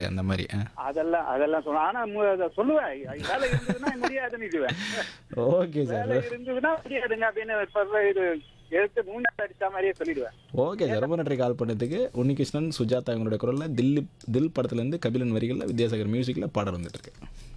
அந்த மாதிரி. அதெல்லாம் அதெல்லாம் சொல்லுவேன். ஆனா அத சொல்லுவேன். வேலை இருந்ததுன்னா முடியாதுன்னுடுவேன். Okay sir. வேலை இருந்ததுன்னா முடியாதுங்க அப்படின்னு சொல்ற இது எடுத்து மூஞ்சி அடிச்ச மாதிரியே சொல்லிடுவேன். Okay sir. ரொம்ப நன்றி கால் பண்ணதுக்கு. உன்னிகிருஷ்ணன், சுஜாதா இவங்களுடைய குரலில் தில் படத்துலேருந்து கபிலன் வரிகளில் வித்யாசாகர் மியூசிக்கில் பாடல் வந்துட்டு இருக்கு.